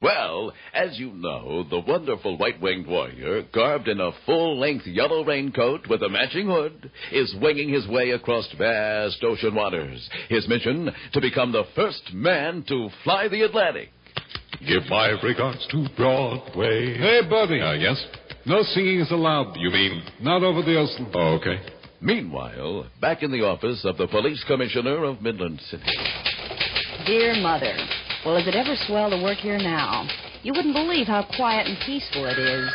Well, as you know, the wonderful white-winged warrior, garbed in a full-length yellow raincoat with a matching hood, is winging his way across vast ocean waters. His mission, to become the first man to fly the Atlantic. Give my regards to Broadway. Hey, Buddy. Yes? No singing is allowed. You mean? Not over the ocean. Oh, okay. Meanwhile, back in the office of the police commissioner of Midland City. Dear Mother, well, is it ever swell to work here now? You wouldn't believe how quiet and peaceful it is.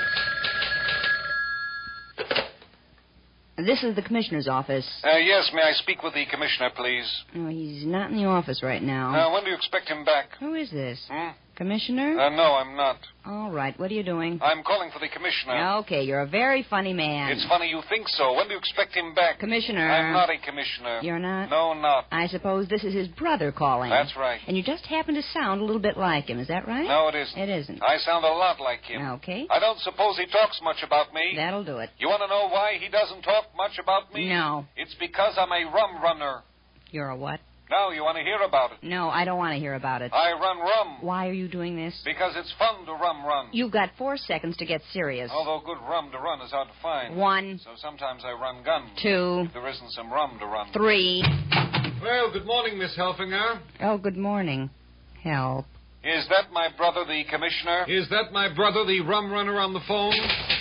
This is the commissioner's office. Yes, may I speak with the commissioner, please? Oh, he's not in the office right now. When do you expect him back? Who is this? Commissioner? No, I'm not. All right, what are you doing? I'm calling for the commissioner. Okay, you're a very funny man. It's funny you think so. When do you expect him back? Commissioner. I'm not a commissioner. You're not? No, not. I suppose this is his brother calling. That's right. And you just happen to sound a little bit like him, is that right? No, it isn't. It isn't. I sound a lot like him. Okay. I don't suppose he talks much about me. That'll do it. You want to know why he doesn't talk much about me? No. It's because I'm a rum runner. You're a what? Now, you want to hear about it? No, I don't want to hear about it. I run rum. Why are you doing this? Because it's fun to run. You've got 4 seconds to get serious. Although good rum to run is hard to find. 1. So sometimes I run gun. 2. If there isn't some rum to run. 3. Well, good morning, Miss Helfinger. Oh, good morning. Help. Is that my brother, the commissioner? Is that my brother, the rum runner on the phone?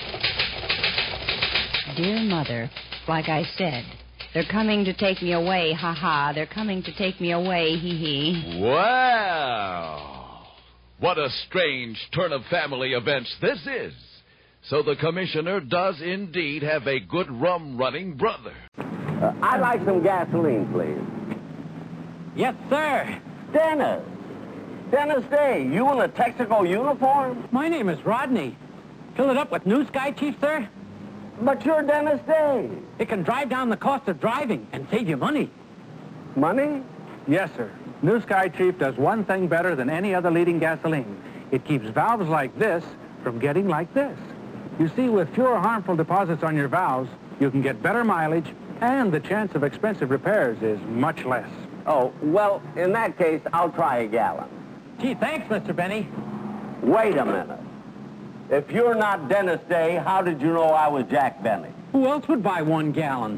Dear Mother, like I said, they're coming to take me away, ha-ha. They're coming to take me away, hee-hee. Wow! What a strange turn of family events this is. So the commissioner does indeed have a good rum-running brother. I'd like some gasoline, please. Yes, sir. Dennis. Dennis Day, you in a Texaco uniform? My name is Rodney. Fill it up with New Sky, Chief, sir? But you're Dennis Day. It can drive down the cost of driving and save you money. Money? Yes, sir. New Sky Chief does one thing better than any other leading gasoline. It keeps valves like this from getting like this. You see, with fewer harmful deposits on your valves, you can get better mileage, and the chance of expensive repairs is much less. Oh, well, in that case, I'll try a gallon. Gee, thanks, Mr. Benny. Wait a minute. If you're not Dennis Day, how did you know I was Jack Benny? Who else would buy 1 gallon?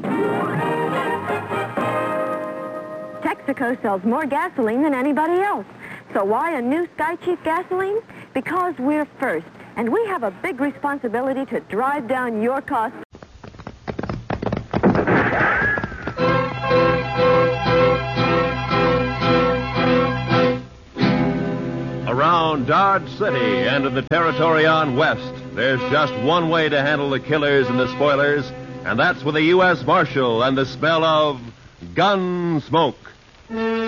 Texaco sells more gasoline than anybody else. So why a New Sky Chief gasoline? Because we're first, and we have a big responsibility to drive down your costs. Around Dodge City and in the territory on west, there's just one way to handle the killers and the spoilers, and that's with a U.S. Marshal and the smell of gun smoke.